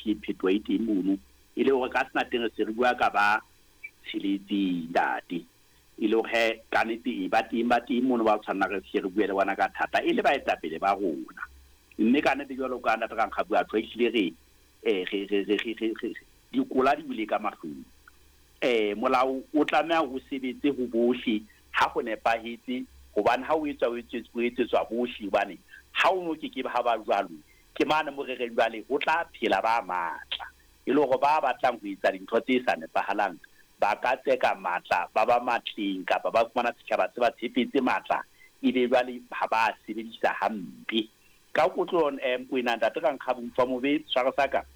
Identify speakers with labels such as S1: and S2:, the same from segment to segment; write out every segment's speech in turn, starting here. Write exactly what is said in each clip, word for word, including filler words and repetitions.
S1: policy phetoho e teng mono e le hore ka sena teng se re bua ka ba tshiletse date e le hore ka nete e ba teng ba teng mono ba tshwana re se re bua le bona ka thata e le ba etsa pele ba rona mme ka nete jwalo ka nna ka nkga bua tlo ile re eh re re re re di kola di bile ka mahlong eh molao o tlamea ho sebetse ho bohle ha go nepahetse hobane ha o etsa o etse o etsetswa bohle bane ha o no ke ke ba ba jwalo ke mane mo re re jwale o tla phela ba matla e le go ba batlang ho etsa dintho tse sa nepahalang ba ka tseka matla ba ba matleng kapa ba fumana setjhaba se ba tshepetse matla e be jwale ha ba sebedisa hampe ka kotlon em kuina ntate ka nkga bumfa mo be tshwara saka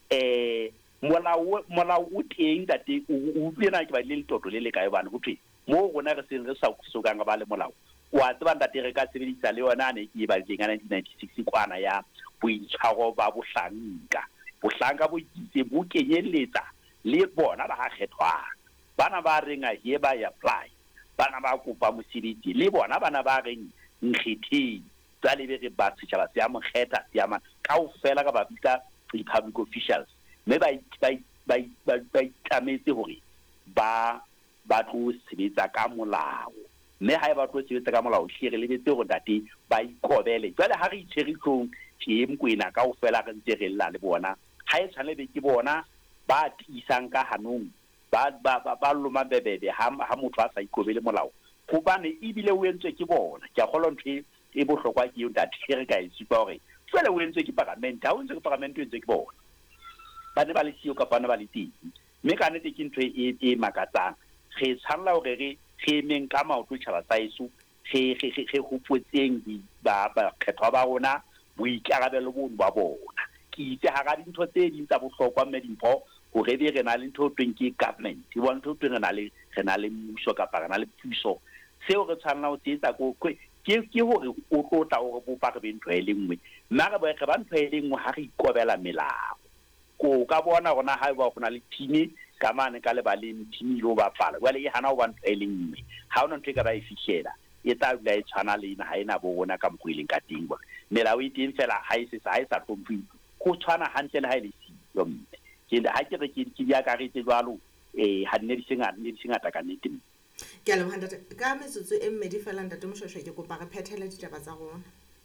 S1: eh molao molao o teng date o utlwena ke ba le letoto le le kae bana ho thwe mo gona re se re sa so ka ba le molao wa tseba ntate re ka sebedisa le yona ne ke ba teng nineteen ninety-six kwana ya boitshwaro ba bohlanka bohlanka bo itse bo kenyeletsa le bona ba kgethwang bana ba renga he ba ya apply bana ba kopa mosebetsi le bona bana ba reng nkgetheng tsa le be re ba setjhaba se ya mokgetha se ya man kaofela ka ba bitsa public officials me ba ba ba ba tlametse hore ba ba tlo sebetsa ka molao mme ha e ba tlo sebetsa ka molao hle re lebetse hore date ba ikobele jwale ha re itsheri tlong ke mkwena kaofela re ntse re lla le bona ha e tshwane be ke bona ba tisang ka hanong ba ba ba loma bebebe ha ha motho a sa ikobele molao hobane ibile o entswe ke bona ke a kgolwa ntwe e bohlokwa ke yo date re ka e supa hore fela o entswe ke parliament ha o entswe ke parliament o entswe ke bona bane ba le siyo ka bana ba le teng mme ka nete ke ntwe e e makatsang re tshwanela hore re re meng ka maoto tshaba tsaeso re re re hopotseng ba ba kgethwa ba rona boikarabelo bo ba bona ke itse ha ga dintho tse ding tsa bohlokwa mme dimpho hore be re na le ntho tweng ke government e bona ntho tweng re na le re na le mmuso ka para na le puso seo re tshwanela ho tsetsa ko ke ke hore o tlotla hore bo pa re be ntho e le nngwe nna re ba re ba ntho e le nngwe ha re ikobela melao ko ka bona rona ha ba gona le team ka mane ka le ba le team lo ba pala wale e hana o ba ntho e le nngwe ha ona ntho e ka ba e fihlela e tla bula e tshwana le ina ha ina bo bona ka mkhweleng ka tingwa melao e teng fela ha e se sa e sa tlhomphi go tshwana hantle le ha ile si yo mme ke ha ke re ke ke ya ka re tse jwalo eh ha nne di senga nne di senga ta ka nnete
S2: ke a le handa ka metsotso e mmedi fela ntate Moshweshwe ke kopa re phethele ditaba tsa rona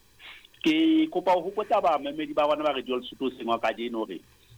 S1: ke kopa ho hopotsa ba memedi ba bona ba re di Lesotho sengwa ka dino re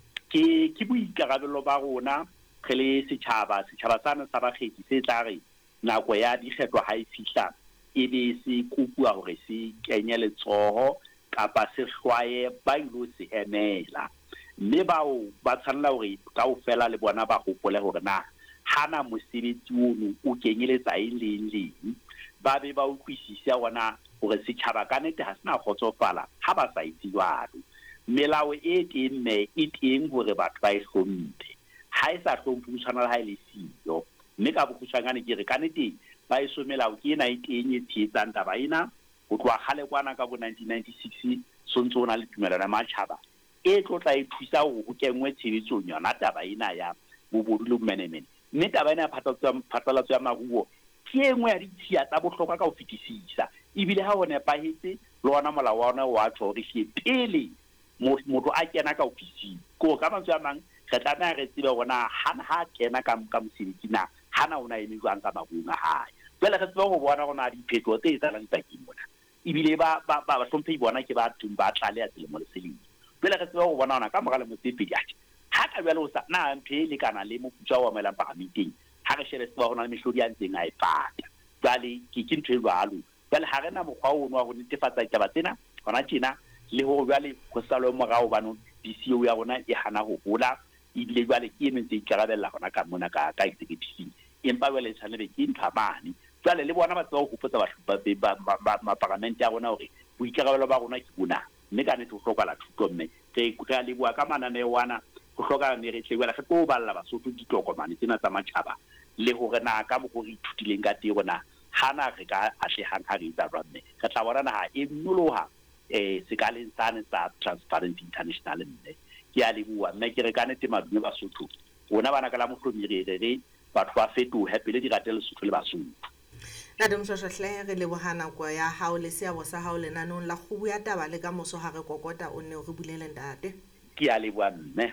S1: ke ke boikarabelo ba rona re le setjhaba setjhaba sana sa ba kgetsi se tla re nako ya dikgetho ha e fihla e be se kopua hore se kenye letsoho kapa se hlwaye ba ilo se emela mme bao ba tshwanela hore kaofela le bona ba hopole hore na hana mosebetsi ono o kenyeletsa e leng leng ba be ba utlwisisa bona hore setjhaba ka nete ha sena kgotsofala ha ba sa itse jwalo melao e teng me e teng hore batho ba e hlomphe ha e sa hlomphe o tshwanela ha ile siyo mme ka bokhushangane ke re ka nete ba e somelao ke ena e teng e thietsang taba ena go tloa gale kwana ka bo nineteen ninety-six sontso ona le tumelano ya matjhaba e tlotla e thusa go kenngwe tshebetsong yona taba ena ya bobodu le bomenemene mme taba ena ya phatlalatso ya maruo ke engwe ya ditshia tsa bohlokwa ka ho fetisisa ebile ha ho nepahetse le ona molao wa ona wa tlo re hle pele motho a kena ka ofising ko ka mantso a mang re tlamea re tsebe gona hana ha kena ka ka mosebetsi na hana ona e mejwang ka mabuong a hae pele re tsebe go bona gona di phetho tse tsalang tsakeng bona ebile ba ba ba hlomphe bona ke ba tung ba tlale ya tsele mo le seleng pele re tsebe go bona ona ka mogala mo tsepedi a ha ka bjalo sa na mphe le kana le mo putsa wa mela pa meeting ha re shele se ba gona le mehlodi ya ntseng a e pata jale ke ke ntho e jwalo jale ha rena mokgwa o no wa go netefatsa taba tsena gona tjena le ho jale go salo morao bano D C O ya rona e hana go hola ibile jale ke eme tse ikarabella gona ka mona ka ka executive empa wele tshwanele ke ntha mane jale le bona ba tsa go hopotsa ba ba parliament ya rona hore boikarabelo ba rona ke bona mme ka ne go hloka thuto mme ke ka le bua ka manane wana go hloka ne re tlebela ge go balla basotho ditokomane tsena tsa matjhaba le hore na ka mo go re ithutileng ka teng rona hana re ka atlehang ha re tsa rona ka tla bona ha e noloha eh sekaleng sane sa Transparency International mme ke a le bua mme ke re ka nete madume basotho bona bana ka la mohlomi re re batho ba fetohe pele di ratele Lesotho le Basotho
S2: Ntate Moshweshwe re le bohana kwa ya hao le seabo sa hao lenanong la khubu ya taba le ka moso ha re kokota o ne o re bulele ntate
S1: ke a le bua mme